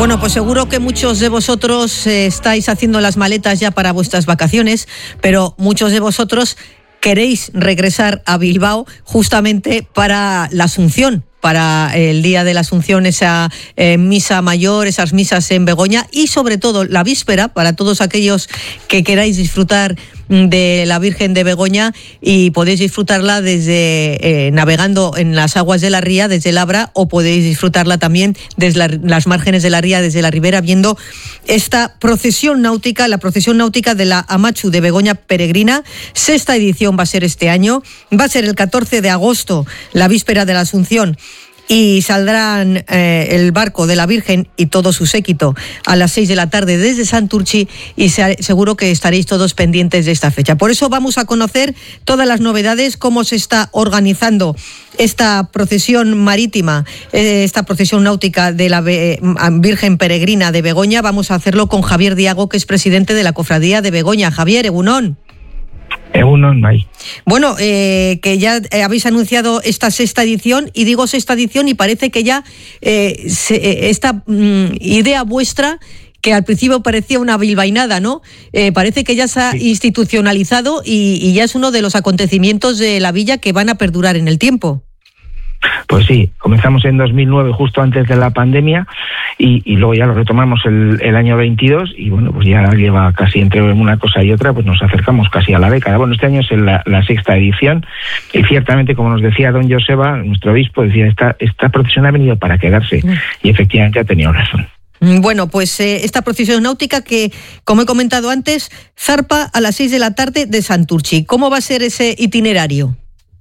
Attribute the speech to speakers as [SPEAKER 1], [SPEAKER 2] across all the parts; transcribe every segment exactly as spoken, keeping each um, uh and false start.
[SPEAKER 1] Bueno, pues seguro que muchos de vosotros eh, estáis haciendo las maletas ya para vuestras vacaciones, pero muchos de vosotros queréis regresar a Bilbao justamente para la Asunción, para el día de la Asunción, esa eh, misa mayor, esas misas en Begoña y sobre todo la víspera, para todos aquellos que queráis disfrutar de la Virgen de Begoña, y podéis disfrutarla desde eh, navegando en las aguas de la ría desde Labra, o podéis disfrutarla también desde la, las márgenes de la ría, desde la ribera, viendo esta procesión náutica, la procesión náutica de la Amatxu de Begoña Peregrina. Sexta edición va a ser este año, va a ser el catorce de agosto, la víspera de la Asunción, y saldrán eh, el barco de la Virgen y todo su séquito a las seis de la tarde desde Santurtzi, y se, seguro que estaréis todos pendientes de esta fecha. Por eso vamos a conocer todas las novedades, cómo se está organizando esta procesión marítima, eh, esta procesión náutica de la Be- Virgen Peregrina de Begoña. Vamos a hacerlo con Javier Diago, que es presidente de la Cofradía de Begoña. Javier, egunon.
[SPEAKER 2] Egunon, Mai.
[SPEAKER 1] Bueno, eh, que ya eh, habéis anunciado esta sexta edición, y digo sexta edición y parece que ya eh, se, eh, esta mm, idea vuestra, que al principio parecía una bilbainada, ¿no? Eh, parece que ya se ha sí. institucionalizado y, y ya es uno de los acontecimientos de la villa que van a perdurar en el tiempo.
[SPEAKER 2] Pues sí, comenzamos en dos mil nueve, justo antes de la pandemia, y, y luego ya lo retomamos el, el año veintidós, y bueno, pues ya lleva casi entre una cosa y otra, pues nos acercamos casi a la década. Bueno, este año es la, la sexta edición, y ciertamente, como nos decía don Joseba, nuestro obispo, decía, esta, esta procesión ha venido para quedarse, y efectivamente ha tenido razón.
[SPEAKER 1] Bueno, pues eh, esta procesión náutica que, como he comentado antes, zarpa a las seis de la tarde de Santurtzi. ¿Cómo va a ser ese itinerario?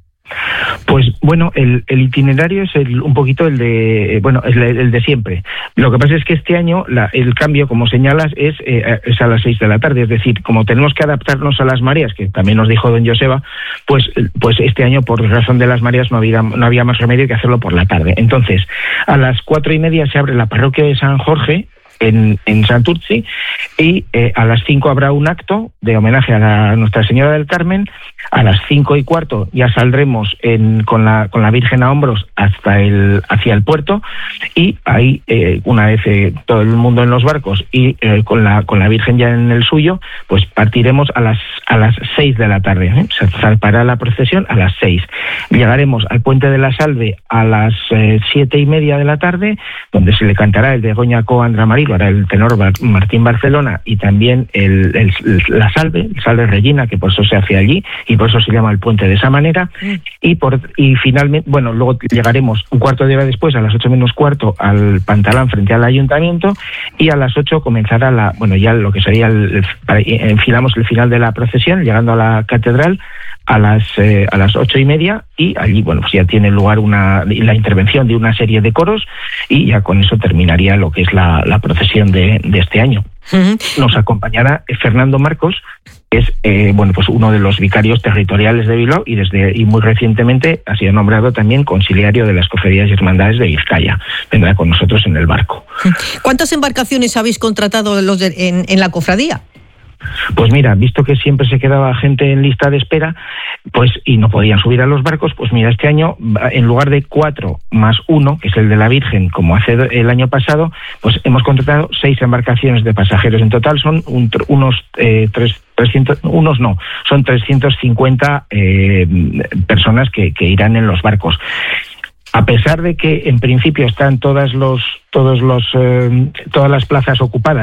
[SPEAKER 2] Pues bueno, el, el itinerario es el, un poquito el de bueno el, el de siempre. Lo que pasa es que este año la, el cambio, como señalas, es, eh, es a las seis de la tarde. Es decir, como tenemos que adaptarnos a las mareas, que también nos dijo don Joseba, pues pues este año, por razón de las mareas, no había, no había más remedio que hacerlo por la tarde. Entonces, a las cuatro y media se abre la parroquia de San Jorge en, en Santurtzi, y eh, a las cinco habrá un acto de homenaje a, la, a Nuestra Señora del Carmen. A las cinco y cuarto ya saldremos en, con la con la Virgen a hombros hasta el hacia el puerto, y ahí eh, una vez eh, todo el mundo en los barcos y eh, con la con la Virgen ya en el suyo, pues partiremos a las a las seis de la tarde. ¿eh? Se zarpará la procesión a las seis. Llegaremos al Puente de la Salve a las eh, siete y media de la tarde, donde se le cantará el Begoñako Andra Marilo, ahora el tenor Martín Barcelona, y también el, el, la Salve, el Salve Regina, que por eso se hace allí, y por eso se llama el puente de esa manera. Y por y finalmente, bueno, luego llegaremos un cuarto de hora después, a las ocho menos cuarto, al Pantalán frente al ayuntamiento, y a las ocho comenzará la, bueno, ya lo que sería el, el, enfilamos el final de la procesión, llegando a la catedral a las eh, a las ocho y media, y allí, bueno, pues ya tiene lugar una la intervención de una serie de coros, y ya con eso terminaría lo que es la, la procesión de, de este año. Uh-huh. Nos acompañará Fernando Marcos, que es eh, bueno, pues uno de los vicarios territoriales de Bilbao, y desde y muy recientemente ha sido nombrado también conciliario de las cofradías y hermandades de Vizcaya. Vendrá con nosotros en el barco.
[SPEAKER 1] ¿Cuántas embarcaciones habéis contratado los de, en, en la cofradía?
[SPEAKER 2] Pues mira, visto que siempre se quedaba gente en lista de espera, pues y no podían subir a los barcos, pues mira, este año, en lugar de cuatro más uno, que es el de la Virgen, como hace el año pasado, pues hemos contratado seis embarcaciones de pasajeros. En total son un, unos eh, tres, trescientos, unos no, son trescientas cincuenta eh, personas que, que irán en los barcos. A pesar de que en principio están todas los todos los eh, todas las plazas ocupadas